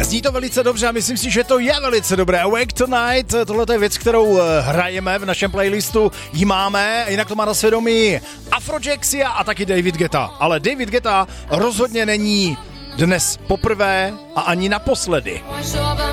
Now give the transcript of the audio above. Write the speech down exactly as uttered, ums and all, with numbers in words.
zní to velice dobře a myslím si, že to je velice dobré. Awake Tonight, tohle je věc, kterou hrajeme v našem playlistu, ji máme, jinak to má na svědomí Afrojaxia a taky David Guetta. Ale David Guetta rozhodně není dnes poprvé a ani naposledy.